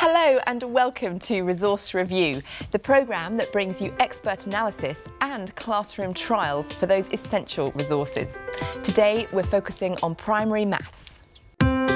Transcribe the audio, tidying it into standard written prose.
Hello and welcome to Resource Review, the programme that brings you expert analysis and classroom trials for those essential resources. Today we're focusing on primary maths.